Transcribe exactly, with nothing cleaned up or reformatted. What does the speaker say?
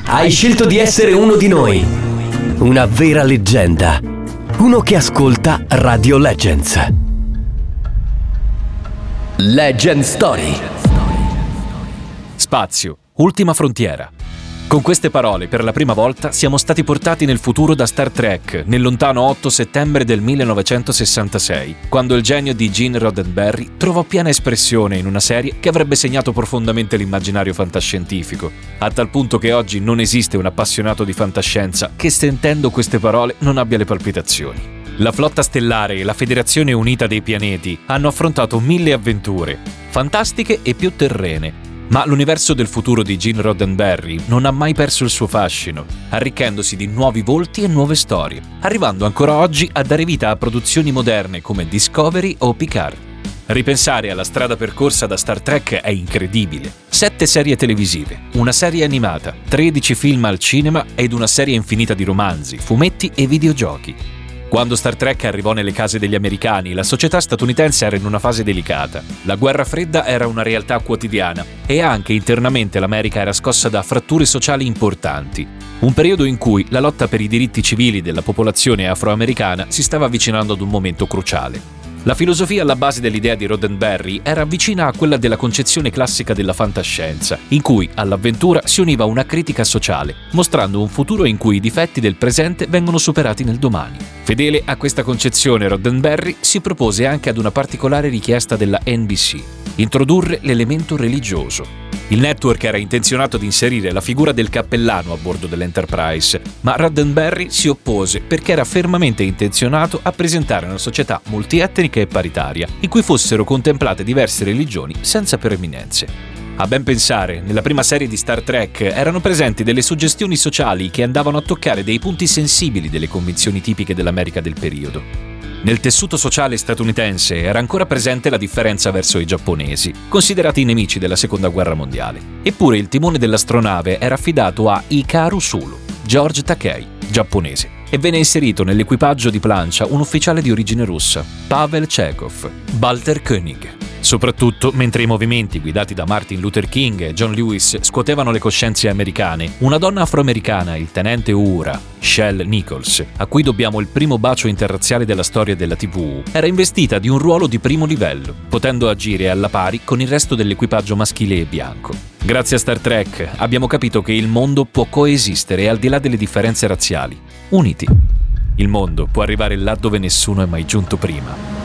Hai scelto di essere uno di noi. Una vera leggenda. Uno che ascolta Radio Legends. Legend Story. Spazio, ultima frontiera. Con queste parole, per la prima volta, siamo stati portati nel futuro da Star Trek, nel lontano otto settembre del millenovecentosessantasei, quando il genio di Gene Roddenberry trovò piena espressione in una serie che avrebbe segnato profondamente l'immaginario fantascientifico, a tal punto che oggi non esiste un appassionato di fantascienza che, sentendo queste parole, non abbia le palpitazioni. La flotta stellare e la Federazione Unita dei Pianeti hanno affrontato mille avventure, fantastiche e più terrene. Ma l'universo del futuro di Gene Roddenberry non ha mai perso il suo fascino, arricchendosi di nuovi volti e nuove storie, arrivando ancora oggi a dare vita a produzioni moderne come Discovery o Picard. Ripensare alla strada percorsa da Star Trek è incredibile. Sette serie televisive, una serie animata, tredici film al cinema ed una serie infinita di romanzi, fumetti e videogiochi. Quando Star Trek arrivò nelle case degli americani, la società statunitense era in una fase delicata. La guerra fredda era una realtà quotidiana e anche internamente l'America era scossa da fratture sociali importanti. Un periodo in cui la lotta per i diritti civili della popolazione afroamericana si stava avvicinando ad un momento cruciale. La filosofia alla base dell'idea di Roddenberry era vicina a quella della concezione classica della fantascienza, in cui all'avventura si univa una critica sociale, mostrando un futuro in cui i difetti del presente vengono superati nel domani. Fedele a questa concezione, Roddenberry si propose anche ad una particolare richiesta della N B C: introdurre l'elemento religioso. Il network era intenzionato ad inserire la figura del cappellano a bordo dell'Enterprise, ma Roddenberry si oppose perché era fermamente intenzionato a presentare una società multietnica e paritaria, in cui fossero contemplate diverse religioni senza preeminenze. A ben pensare, nella prima serie di Star Trek erano presenti delle suggestioni sociali che andavano a toccare dei punti sensibili delle convinzioni tipiche dell'America del periodo. Nel tessuto sociale statunitense era ancora presente la differenza verso i giapponesi, considerati i nemici della Seconda Guerra Mondiale. Eppure il timone dell'astronave era affidato a Hikaru Sulu, George Takei, giapponese, e venne inserito nell'equipaggio di plancia un ufficiale di origine russa, Pavel Chekhov, Walter Koenig. Soprattutto mentre i movimenti guidati da Martin Luther King e John Lewis scuotevano le coscienze americane, una donna afroamericana, il tenente Uhura, Shell Nichols, a cui dobbiamo il primo bacio interrazziale della storia della tivù, era investita di un ruolo di primo livello, potendo agire alla pari con il resto dell'equipaggio maschile e bianco. Grazie a Star Trek abbiamo capito che il mondo può coesistere al di là delle differenze razziali, uniti. Il mondo può arrivare là dove nessuno è mai giunto prima.